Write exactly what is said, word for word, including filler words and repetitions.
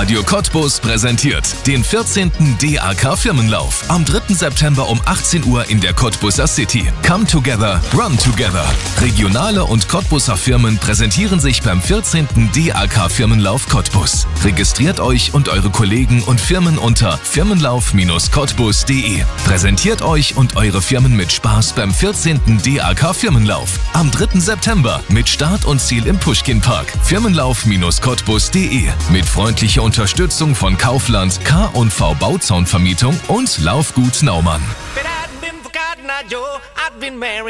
Radio Cottbus präsentiert den vierzehnten D A K Firmenlauf am dritten September um achtzehn Uhr in der Cottbuser City. Come together, run together. Regionale und Cottbuser Firmen präsentieren sich beim vierzehnten D A K Firmenlauf Cottbus. Registriert euch und eure Kollegen und Firmen unter firmenlauf Bindestrich cottbus punkt de. Präsentiert euch und eure Firmen mit Spaß beim vierzehnten D A K Firmenlauf am dritten September mit Start und Ziel im Puschkinpark. firmenlauf Bindestrich cottbus punkt de mit freundlicher Unterstützung von Kaufland, K und V Bauzaunvermietung und Laufgut Naumann.